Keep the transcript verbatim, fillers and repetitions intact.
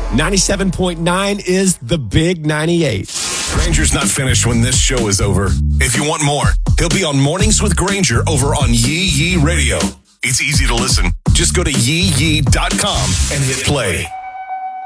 ninety-seven point nine is the Big ninety-eight. Granger's not finished when this show is over. If you want more, he'll be on Mornings with Granger over on Yee Yee Radio. It's easy to listen. Just go to yee yee dot com and hit play.